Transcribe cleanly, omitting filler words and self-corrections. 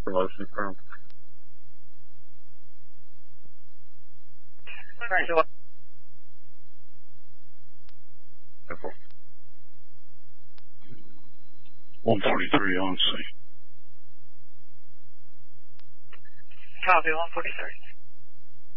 promotion firm. Alright, 143 on scene. copy, 143.